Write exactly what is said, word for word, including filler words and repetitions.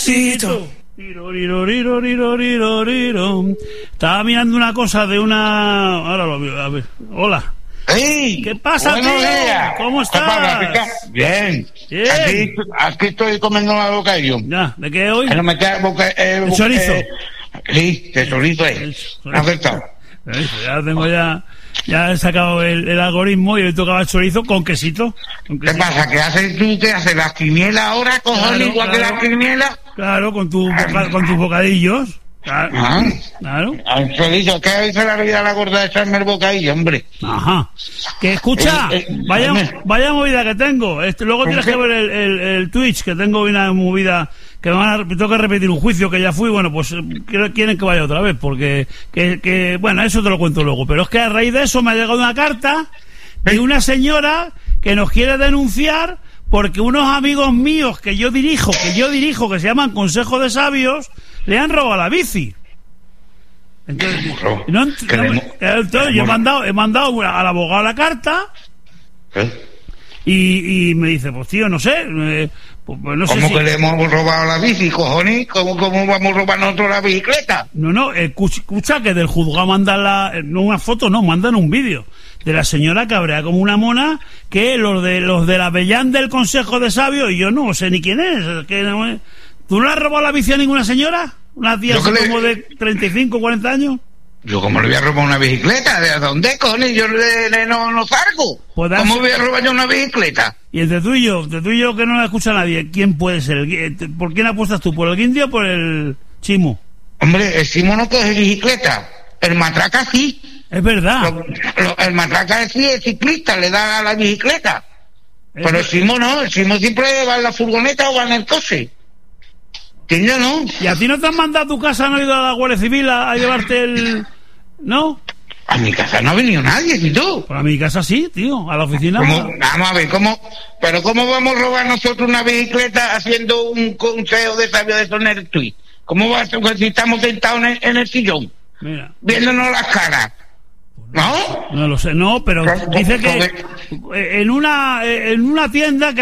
despacito. Estaba mirando una cosa de una... Ahora lo veo, a ver. Hola. ¡Hey! ¿Qué pasa, Buenos tío? días. ¿Cómo estás? Bien. Bien. Aquí, aquí estoy comiendo una bocadillo. Ya, ¿de qué hoy? No me queda boca, eh, El chorizo. Eh, sí, de chorizo El es. chorizo. Me ha acertado. Ya tengo ya... Ya he sacado el, el algoritmo y hoy tocaba el chorizo con quesito. Con ¿Qué quesito. pasa? ¿Qué haces tú? ¿Qué haces? ¿Las quinielas ahora, cojones? Claro, Igual que claro. las quinielas. Claro, con, tu, boca- con tus bocadillos. Claro. Ah. Claro. Al chorizo, ¿qué dice la vida la gorda de echarme el bocadillo, hombre? Ajá. Que escucha, Eh, eh, vaya, dime. vaya movida que tengo. Este, luego ¿Con tienes qué? que ver el, el, el Twitch, que tengo una movida que me van a, tengo que repetir un juicio que ya fui. Bueno, pues eh, quiero- quieren que vaya otra vez, porque, que, que, bueno, eso te lo cuento luego. Pero es que a raíz de eso me ha llegado una carta de una señora que nos quiere denunciar porque unos amigos míos que yo dirijo, que yo dirijo, que se llaman Consejo de Sabios, le han robado la bici. Entonces, Ro- no, ent- que no le me- hemos- entonces que le yo he hemos- mandado, he mandado al abogado la carta ¿Eh? y, y me dice, pues tío, no sé, eh, pues, pues no sé ¿Cómo si... que le hemos robado la bici, cojones? ¿Cómo, cómo vamos a robar nosotros la bicicleta? No, no, eh, escuch- escucha que del juzgado mandan la, eh, no una foto, no, mandan un vídeo de la señora cabrea como una mona, que los de los de la Bellán del Consejo de Sabios, y yo no sé ni quién es, es que no me- ¿Tú no le has robado la bici a ninguna señora? ¿Una tía Yo así que le- como de treinta y cinco, cuarenta años? Yo, ¿cómo le voy a robar una bicicleta? ¿De dónde, cojones? Yo le, le- no, no salgo. Pues ¿Cómo das- voy a robar yo una bicicleta? Y entre tú y yo, entre tú y yo que no la escucha nadie, ¿quién puede ser? El gui- eh, ¿Por quién apuestas tú? ¿Por el guindio o por el chimo? Hombre, el Simo no coge bicicleta. El matraca sí. Es verdad. Lo- lo- el matraca sí es ciclista, le da a la bicicleta. Es Pero el ver- Simo no, el Simo siempre va en la furgoneta o va en el coche. ¿Entiendes, no? ¿Y a ti no te han mandado a tu casa, no ha ido a la Guardia Civil a, a llevarte el...? ¿No? A mi casa no ha venido nadie, ¿y tú? Pues a mi casa sí, tío, a la oficina. ¿Cómo? Vamos a ver, ¿cómo? ¿Pero cómo vamos a robar nosotros una bicicleta haciendo un consejo de sabio de eso en el tweet? ¿Cómo va a ser si estamos sentados en el, en el sillón, Mira, viéndonos las caras? ¿No? no lo sé, no, pero Porque- dice que en una, en una tienda que